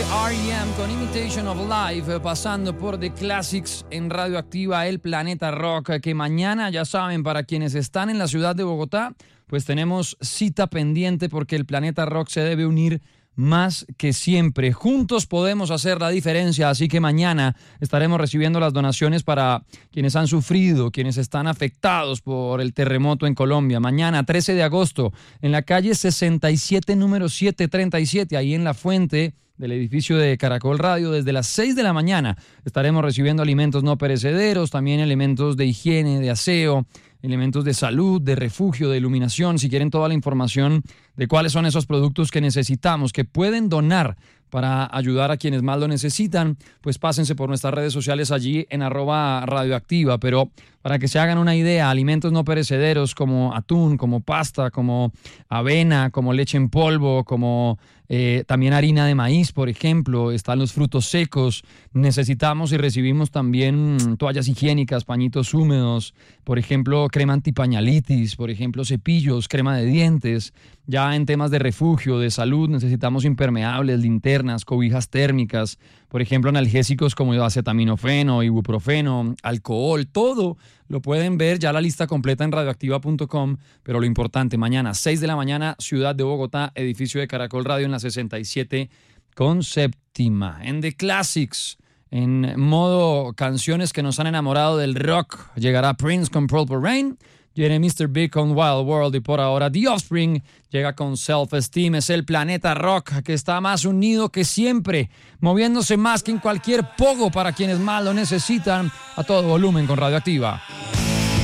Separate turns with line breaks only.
R.E.M. con Imitation of Life, pasando por The Classics en Radioactiva, el Planeta Rock, que mañana, ya saben, para quienes están en la ciudad de Bogotá, pues tenemos cita pendiente porque el Planeta Rock se debe unir más que siempre. Juntos podemos hacer la diferencia, así que mañana estaremos recibiendo las donaciones para quienes han sufrido, quienes están afectados por el terremoto en Colombia. Mañana, 13 de agosto, en la calle 67, número 737, ahí en la fuente del edificio de Caracol Radio, desde las 6 de la mañana estaremos recibiendo alimentos no perecederos, también elementos de higiene, de aseo, elementos de salud, de refugio, de iluminación. Si quieren toda la información de cuáles son esos productos que necesitamos, que pueden donar para ayudar a quienes más lo necesitan, pues pásense por nuestras redes sociales allí en @radioactiva. Pero para que se hagan una idea, alimentos no perecederos como atún, como pasta, como avena, como leche en polvo, como también harina de maíz, por ejemplo, están los frutos secos. Necesitamos y recibimos también toallas higiénicas, pañitos húmedos, por ejemplo, crema antipañalitis, por ejemplo, cepillos, crema de dientes. Ya en temas de refugio, de salud, necesitamos impermeables, linternas, cobijas térmicas, por ejemplo, analgésicos como acetaminofeno, ibuprofeno, alcohol, todo lo pueden ver ya la lista completa en radioactiva.com, pero lo importante, mañana, 6 de la mañana, Ciudad de Bogotá, edificio de Caracol Radio en la 67 con séptima. En The Classics, en modo canciones que nos han enamorado del rock, llegará Prince con Purple Rain, viene Mr. Big con Wild World y por ahora The Offspring llega con Self Esteem. Es el Planeta Rock que está más unido que siempre, moviéndose más que en cualquier pogo para quienes más lo necesitan, a todo volumen con Radioactiva.